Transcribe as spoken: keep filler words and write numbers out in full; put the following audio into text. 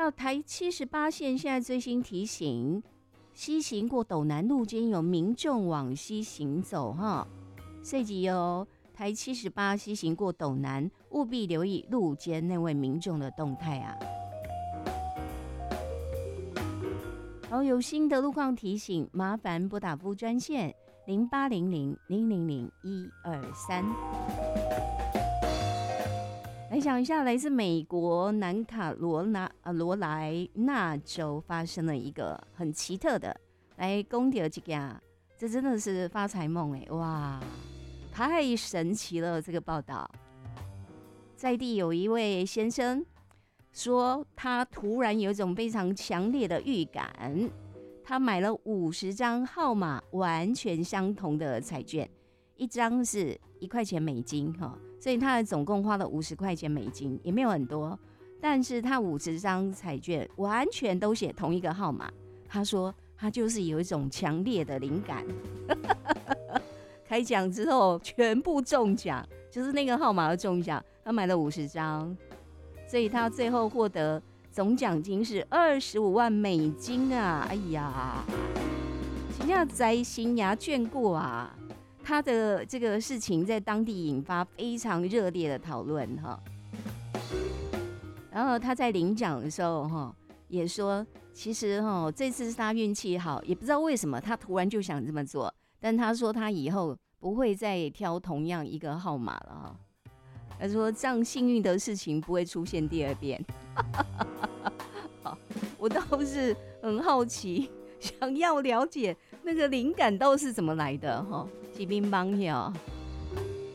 有台七十八线现在最新提醒，西行过斗南路间有民众往西行走哈，所以哦，台七十八西行过斗南，务必留意路间那位民众的动态啊。好，有新的路况提醒，麻烦拨打服务专线零八零零零零零一二三。来讲一下，来自美国南卡罗纳呃罗来纳州发生了一个很奇特的，来公掉这个啊，这真的是发财梦哎，哇，太神奇了！这个报道，在地有一位先生说，他突然有一种非常强烈的预感，他买了五十张号码完全相同的彩券，一张是一块钱美金哈。所以他总共花了五十块钱美金，也没有很多，但是他五十张彩券完全都写同一个号码。他说他就是有一种强烈的灵感，开奖之后全部中奖，就是那个号码的中奖。他买了五十张，所以他最后获得总奖金是二十五万美金啊！哎呀，真的灾星呀，眷顾啊！他的这个事情在当地引发非常热烈的讨论哈，然后他在领奖的时候哈也说，其实哈这次是他运气好，也不知道为什么他突然就想这么做，但他说他以后不会再挑同样一个号码了哈，他说这样幸运的事情不会出现第二遍。好，我倒是很好奇，想要了解那个灵感都是怎么来的哈。骑兵帮友